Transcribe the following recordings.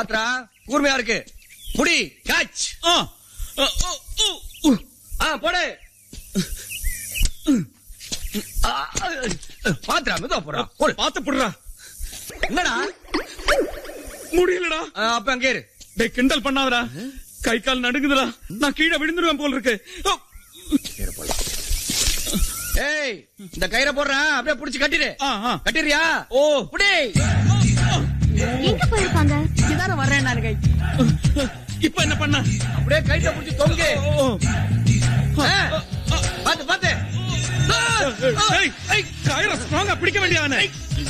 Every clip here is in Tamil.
பாத்ரா கூர்மையா இருக்கு. புடி கேட்ச். போடு. பாத்ரா மெதுவா போடுறா. போடு. பாத்து போடுறா. என்னடா முடியலடா. அப்ப அங்கே இரு. டேய் கிண்டல் பண்ணாதடா. கை கால் நடுங்குதுடா. நான் கீழே விழுந்துருவேன் போல இருக்கு. ஏய் இந்த கயிறை போடுறேன். அப்படியே புடிச்சு கட்டிடு. கட்டிறியா? ஓ புடி. எங்க போயிருப்பாங்க? இதான வர்றேன் நான் கை. இப்ப என்ன பண்ண? அப்படியே கைட்ட புடிச்சு தொங்கு. பாத்து பாத்து. கயிறை ஸ்ட்ராங்கா பிடிக்க வேண்டியதானே.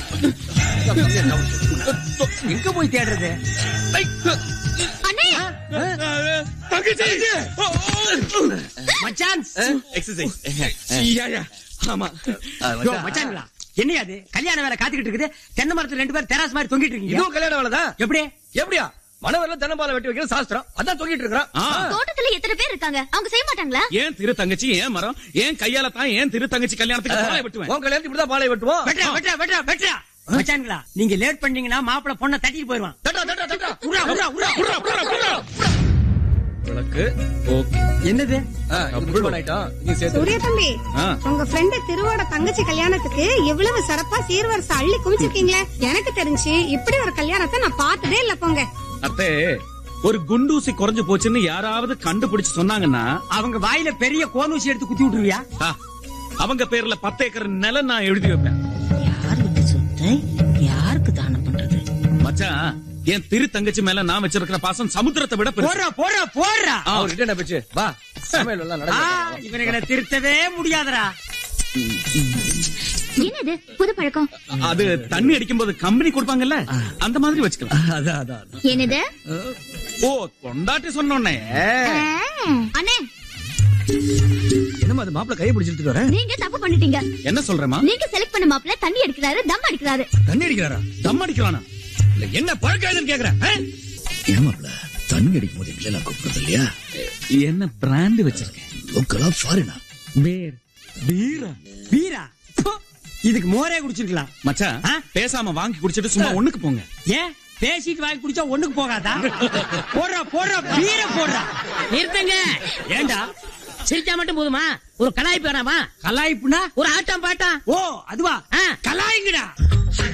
எங்க போய் தேடுறது? அண்ணே தங்கச்சி மச்சான் எக்ஸர்சைஸ். ஆமா மச்சான்களா என்னையா அது? கல்யாண வேலை காத்துக்கிட்டு இருக்குது. தென்னை மரத்துல 2 பேர் தெராஸ் மாதிரி தொங்கிட்டு இருக்கீங்க. இதுவும் கல்யாண வேலைதான். எப்படி? எப்படியா? மனவரல தென்னம்பாலை வெட்டி வைக்கிற சாஸ்திரம். அதான் தொங்கிட்டு இருக்கிறான். தோட்டத்துல எத்தனை பேர் இருக்காங்க? அவங்க செய்ய மாட்டாங்களா? ஏன் திரு தங்கச்சி ஏன் மரம் ஏன் கையால தான் ஏன் திரு தங்கச்சி கல்யாணத்துக்கு பாலை வெட்டுவேன். உன் கல்யாணத்துக்கு இப்படிதான் பாலை வெட்டுவோம். வெட்டா வெட்டா வெட்டா வெட்டா. மச்சான்களா நீங்க லேட் பண்ணீங்கன்னா மாப்பிள பொண்ணை தட்டிட்டு போயிருவான். தட்டா தட்டா தட்டா. உரா உரா உரா உரா உரா உரா. உனக்கு ஓகே. என்னது? சூரிய தம்பி, உங்க ஃப்ரெண்ட் திருவோட தங்கச்சி கல்யாணத்துக்கு எவ்வளவு சிறப்பா சீர்வரிசை அள்ளி குமிச்சிருக்கீங்களே. எனக்கு தெரிஞ்சு இப்படி ஒரு கல்யாணத்தை நான் பார்த்ததே இல்ல. போங்க அத்தே. ஒரு குண்டூசி குறைஞ்சு போச்சுன்னு யாராவது கண்டுபிடிச்சு சொன்னாங்கன்னா அவங்க வாயில பெரிய கோனூசி எடுத்து குத்தி விட்டுருவியா? அவங்க பேர்ல 10 ஏக்கர் நிலம் நான் எழுதி வைப்பேன். யாருக்கு சொத்தை யாருக்கு தானம் பண்றது? மச்சான் என் திரு தங்கச்சி மேல நான் வச்சிருக்கிற பாசம் சமுத்திரத்தை விட போடுறா போடுறா போடுறா. அவர்கிட்ட என்ன பேச்சு? வா சமையல் எல்லாம் நடக்கும். இவனுங்களை திருத்தவே முடியாதரா. என்னது புது பழக்கம்? அது தண்ணி அடிக்கும் போது கம்பெனி கொடுப்பாங்கல்ல அந்த மாதிரி வச்சுக்கலாம். அதான் என்னது? ஓ கொண்டாட்டி சொன்னோன்னே அண்ணே என்னமா அது மாப்பிள்ள கையை பிடிச்சிட்டு வர? நீங்க தப்பு பண்ணிட்டீங்க. என்ன சொல்றேமா? நீங்க செலக்ட் பண்ண மாப்பிள்ள தண்ணி அடிக்கிறாரு, தம் அடிக்கிறாரு. தண்ணி அடிக்கிறாரா? தம் அடிக்கலானா? இல்ல என்ன பழக்கம் கேக்குறேன். ஏமாப்ல தண்ணி அடிக்கும் போது எங்களை நான் கூப்பிடுறது இல்லையா? என்ன பிராண்ட் வச்சிருக்கேன்? லோக்கலா ஃபாரினா? பேர் பீரா. பீரா இதுக்கு மோரே குடிச்சிருக்கலாம். மச்சான் பேசாம வாங்கி குடிச்சிட்டு சும்மா ஒண்ணுக்கு போங்க. ஏன் பேசிட்டு வாங்கி குடிச்சா ஒண்ணுக்கு போகாதா? போடுறா போடுறா பீரை போடுறா. நிறுத்துங்க. ஏண்டா சிரிச்சா மட்டும் போதுமா? ஒரு கலாய்ப்பு வேணாமா? கலாய்ப்புனா ஒரு ஆட்டம் பாட்டம். ஓ அதுவா கலாய்ங்கடா.